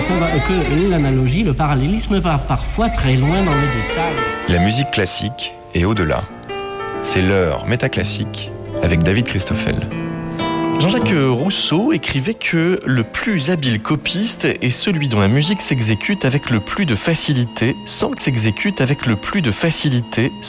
que l'analogie, le parallélisme va parfois très loin dans le détail. La musique classique est au-delà. C'est l'heure métaclassique avec David Christoffel. Jean-Jacques Rousseau écrivait que le plus habile copiste est celui dont la musique s'exécute avec le plus de facilité, sans que s'exécute avec le plus de facilité,